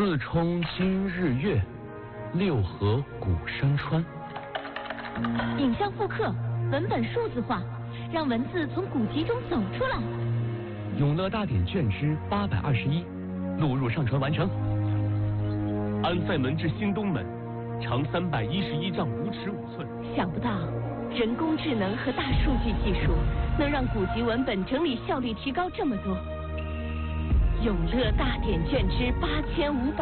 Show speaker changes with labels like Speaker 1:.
Speaker 1: 四冲今日月，六合古山川。
Speaker 2: 影像复刻，文本数字化，让文字从古籍中走出来。
Speaker 1: 永乐大典卷之821，录入上传完成。安塞门至新东门，长311丈5尺5寸。
Speaker 2: 想不到，人工智能和大数据技术能让古籍文本整理效率提高这么多。永乐大典卷之8500。